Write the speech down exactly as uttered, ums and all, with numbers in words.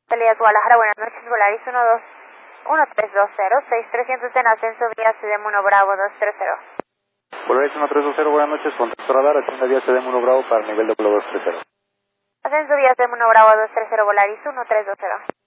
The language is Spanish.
Salida Guadalajara, buenas noches, Volaris uno dos uno tres dos cero, seis trescientos en ascenso vía C D M uno Bravo dos tres cero. Volaris uno tres dos cero, buenas noches, contacto radar, atiende vía C D M uno Bravo para el nivel de vuelo dos tres cero. Ascenso vía C D M uno Bravo dos tres cero, Volaris uno tres dos cero.